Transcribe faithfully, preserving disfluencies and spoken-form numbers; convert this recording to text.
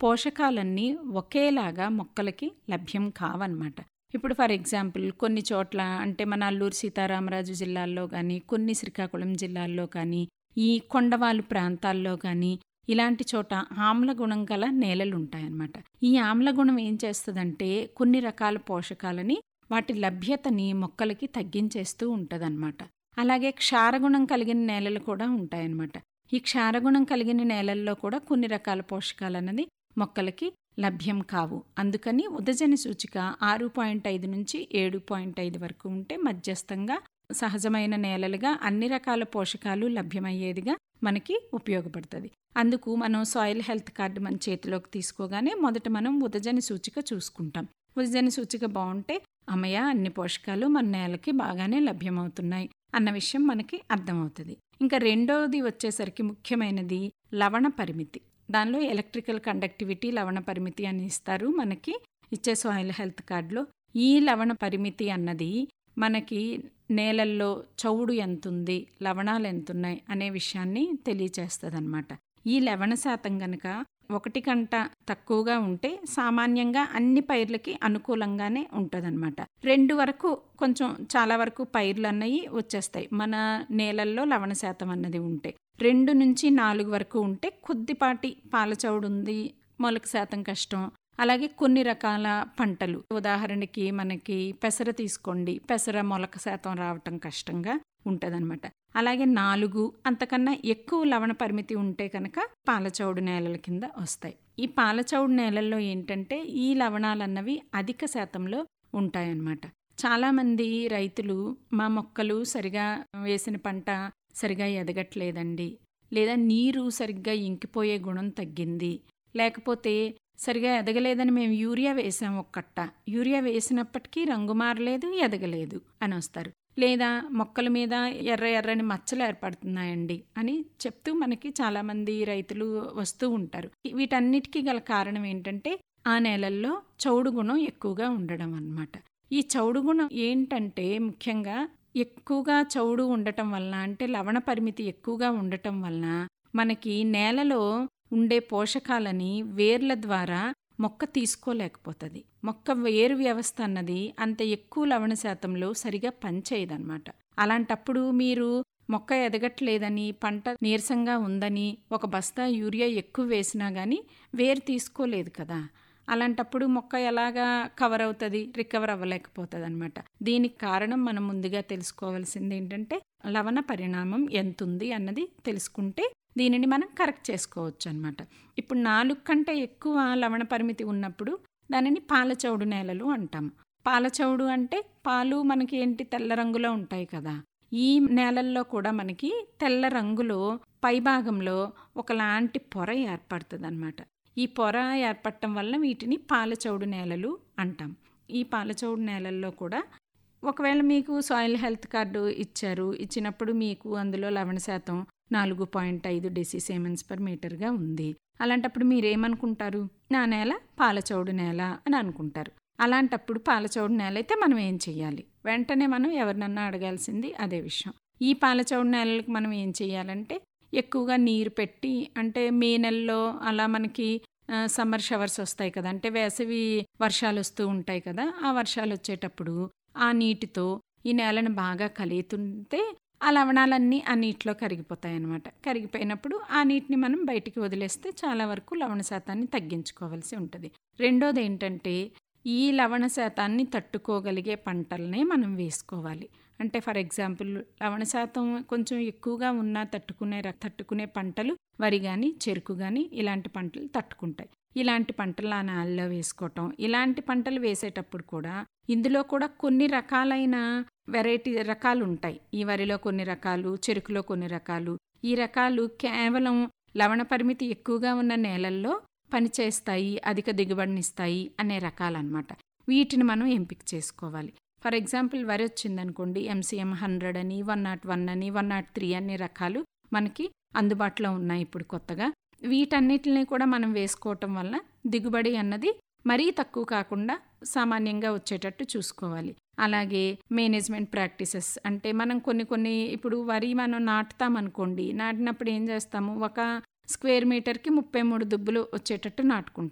పోషకాలన్నీ ఒకేలాగా మొక్కలకి లభ్యం కావన్నమాట. ఇప్పుడు ఫర్ ఎగ్జాంపుల్ కొన్ని చోట్ల అంటే మన అల్లూరు సీతారామరాజు జిల్లాల్లో కానీ, కొన్ని శ్రీకాకుళం జిల్లాల్లో కానీ, ఈ కొండవాలు ప్రాంతాల్లో కానీ ఇలాంటి చోట ఆమ్లగుణం గల నేలలు ఉంటాయన్నమాట. ఈ ఆమ్లగుణం ఏం చేస్తుందంటే కొన్ని రకాల పోషకాలని వాటి లభ్యతని మొక్కలకి తగ్గించేస్తూ ఉంటుందన్నమాట. అలాగే క్షారగుణం కలిగిన నేలలు కూడా ఉంటాయన్నమాట. ఈ క్షారగుణం కలిగిన నేలల్లో కూడా కొన్ని రకాల పోషకాలు అన్నది మొక్కలకి లభ్యం కావు. అందుకని ఉదజని సూచిక ఆరు పాయింట్ ఐదు నుంచి ఏడు పాయింట్ ఐదు వరకు ఉంటే మధ్యస్థంగా సహజమైన నేలలుగా అన్ని రకాల పోషకాలు లభ్యమయ్యేదిగా మనకి ఉపయోగపడుతుంది. అందుకు మనం సాయిల్ హెల్త్ కార్డు మన చేతిలోకి తీసుకోగానే మొదట మనం ఉదజని సూచిక చూసుకుంటాం. ఉదజని సూచిక బాగుంటే అమ్మయ్య అన్ని పోషకాలు మన నేలకి బాగానే లభ్యమవుతున్నాయి అన్న విషయం మనకి అర్థమవుతుంది. ఇంకా రెండవది వచ్చేసరికి ముఖ్యమైనది లవణ పరిమితి. దానిలో ఎలక్ట్రికల్ కండక్టివిటీ లవణ పరిమితి అని ఇస్తారు మనకి ఇచ్చే సాయిల్ హెల్త్ కార్డులో. ఈ లవణ పరిమితి అన్నది మనకి నేలల్లో చౌడు ఎంతుంది, లవణాలు ఎంతున్నాయి అనే విషయాన్ని తెలియచేస్తుంది అనమాట. ఈ లవణ శాతం గనక ఒకటి కంట తక్కువగా ఉంటే సామాన్యంగా అన్ని పైర్లకి అనుకూలంగానే ఉంటుందన్నమాట. రెండు వరకు కొంచెం చాలా వరకు పైర్లు అన్నవి వచ్చేస్తాయి మన నేలల్లో లవణ శాతం అన్నది ఉంటే. రెండు నుంచి నాలుగు వరకు ఉంటే కొద్దిపాటి పాలచౌడు ఉంది, మొలక శాతం కష్టం. అలాగే కొన్ని రకాల పంటలు ఉదాహరణకి మనకి పెసర తీసుకోండి, పెసర మొలక శాతం రావటం కష్టంగా ఉంటుందన్నమాట. అలాగే నాలుగు అంతకన్నా ఎక్కువ లవణ పరిమితి ఉంటే కనుక పాలచౌడు నేలల కింద వస్తాయి. ఈ పాలచౌడు నేలల్లో ఏంటంటే ఈ లవణాలన్నవి అధిక శాతంలో ఉంటాయన్నమాట. చాలామంది రైతులు మా మొక్కలు సరిగా వేసిన పంట సరిగా ఎదగట్లేదండి, లేదా నీరు సరిగ్గా ఇంకిపోయే గుణం తగ్గింది, లేకపోతే సరిగా ఎదగలేదని మేము యూరియా వేసాం ఒక కట్ట, యూరియా వేసినప్పటికీ రంగు మారలేదు, ఎదగలేదు అని వస్తారు. లేదా మొక్కల మీద ఎర్ర ఎర్రని మచ్చలు ఏర్పడుతున్నాయండి అని చెప్తూ మనకి చాలామంది రైతులు వస్తూ ఉంటారు. వీటన్నిటికీ గల కారణం ఏంటంటే ఆ నేలల్లో చౌడు గుణం ఎక్కువగా ఉండడం అన్నమాట. ఈ చౌడు గుణం ఏంటంటే ముఖ్యంగా ఎక్కువగా చౌడు ఉండటం వలన అంటే లవణ పరిమితి ఎక్కువగా ఉండటం వలన మనకి నేలలో ఉండే పోషకాలని వేర్ల ద్వారా మొక్క తీసుకోలేకపోతుంది. మొక్క వేరు వ్యవస్థ అన్నది అంత ఎక్కువ లవణ శాతంలో సరిగా పనిచేయదన్నమాట. అలాంటప్పుడు మీరు మొక్క ఎదగట్లేదని, పంట నీరసంగా ఉందని ఒక బస్తా యూరియా ఎక్కువ వేసినా కానీ వేరు తీసుకోలేదు కదా. అలాంటప్పుడు మొక్క ఎలాగా కవర్ అవుతుంది, రికవర్ అవ్వలేకపోతుంది అనమాట. దీనికి కారణం మనం ముందుగా తెలుసుకోవాల్సింది ఏంటంటే లవణ పరిణామం ఎంతుంది అన్నది తెలుసుకుంటే దీనిని మనం కరెక్ట్ చేసుకోవచ్చు అనమాట. ఇప్పుడు నాలుగు కంటే ఎక్కువ లవణ పరిమితి ఉన్నప్పుడు దానిని పాలచౌడు నేలలు అంటాము. పాలచౌడు అంటే పాలు మనకి ఏంటి తెల్ల రంగులో ఉంటాయి కదా. ఈ నేలల్లో కూడా మనకి తెల్ల రంగులో పైభాగంలో ఒకలాంటి పొర ఏర్పడుతుంది అనమాట. ఈ పొర ఏర్పడటం వల్ల వీటిని పాలచౌడు నేలలు అంటాం. ఈ పాలచౌడు నేలల్లో కూడా ఒకవేళ మీకు సాయిల్ హెల్త్ కార్డు ఇచ్చారు, ఇచ్చినప్పుడు మీకు అందులో లవణ శాతం నాలుగు పాయింట్ ఐదు డెసిసేమన్స్ పర్ మీటర్గా ఉంది. అలాంటప్పుడు మీరేమనుకుంటారు, నా నేల పాలచౌడు నేల అని అనుకుంటారు. అలాంటప్పుడు పాలచౌడు నేల అయితే మనం ఏం చెయ్యాలి? వెంటనే మనం ఎవరినన్నా అడగాల్సింది అదే విషయం. ఈ పాలచౌడు నేలలకు మనం ఏం చెయ్యాలంటే ఎక్కువగా నీరు పెట్టి, అంటే మే నెలలో అలా మనకి సమ్మర్ షవర్స్ వస్తాయి కదా, అంటే వేసవి వర్షాలు వస్తూ ఉంటాయి కదా. ఆ వర్షాలు వచ్చేటప్పుడు ఆ నీటితో ఈ నేలను బాగా కలియుతుంటే ఆ లవణాలన్నీ ఆ నీటిలో కరిగిపోతాయి అన్నమాట. కరిగిపోయినప్పుడు ఆ నీటిని మనం బయటికి వదిలేస్తే చాలా వరకు లవణ శాతాన్ని తగ్గించుకోవాల్సి ఉంటుంది. రెండోది ఏంటంటే ఈ లవణ శాతాన్ని తట్టుకోగలిగే పంటలనే మనం వేసుకోవాలి. అంటే ఫర్ ఎగ్జాంపుల్ లవణ శాతం కొంచెం ఎక్కువగా ఉన్నా తట్టుకునే తట్టుకునే పంటలు వరి కానీ చెరుకు కానీ ఇలాంటి పంటలు తట్టుకుంటాయి. ఇలాంటి పంటలు ఆ నేలలో వేసుకోవటం, ఇలాంటి పంటలు వేసేటప్పుడు కూడా ఇందులో కూడా కొన్ని రకాలైన వెరైటీ రకాలు ఉంటాయి. ఈ వరిలో కొన్ని రకాలు, చెరుకులో కొన్ని రకాలు. ఈ రకాలు కేవలం లవణ పరిమితి ఎక్కువగా ఉన్న నేలల్లో పనిచేస్తాయి, అధిక దిగుబడినిస్తాయి అనే రకాలన్నమాట. వీటిని మనం ఎంపిక చేసుకోవాలి. ఫర్ ఎగ్జాంపుల్ వరి వచ్చిందనుకోండి, ఎంసీఎం హండ్రెడ్ అని, వన్ నాట్ వన్ అని, వన్ నాట్ త్రీ అనే రకాలు మనకి అందుబాటులో ఉన్నాయి ఇప్పుడు కొత్తగా. వీటన్నిటిని కూడా మనం వేసుకోవటం వల్ల దిగుబడి అన్నది మరీ తక్కువ కాకుండా సామాన్యంగా వచ్చేటట్టు చూసుకోవాలి. అలాగే మేనేజ్మెంట్ ప్రాక్టీసెస్ అంటే మనం కొన్ని కొన్ని ఇప్పుడు వరి మనం నాటుతాం అనుకోండి, నాటినప్పుడు ఏం చేస్తాము, ఒక స్క్వేర్ మీటర్కి ముప్పై మూడు దుబ్బులు వచ్చేటట్టు నాటుకుంటాం.